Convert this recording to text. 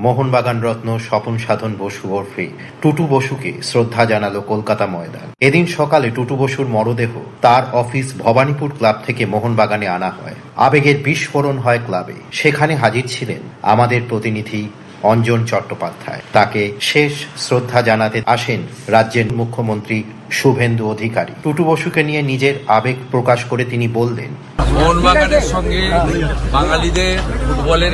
মোহনবাগান রত্ন স্বপন সাধন বসু ওরফে টুটু বসুকে শ্রদ্ধা জানালো কলকাতা ময়দান। এদিন সকালে টুটু বসুর মরদেহ তার অফিস ভবানীপুর ক্লাব থেকে মোহনবাগানে আনা হয়। আবেগের বিস্ফোরণ হয় ক্লাবে। সেখানে হাজির ছিলেন আমাদের প্রতিনিধি অঞ্জন চট্টোপাধ্যায়। তাকে শেষ শ্রদ্ধা জানাতে আসেন রাজ্যের মুখ্যমন্ত্রী শুভেন্দু অধিকারী। টুটু বসুকে নিয়ে নিজের আবেগ প্রকাশ করে তিনি বললেন, মোহনবাগানের সঙ্গে বাঙালিদের ফুটবলের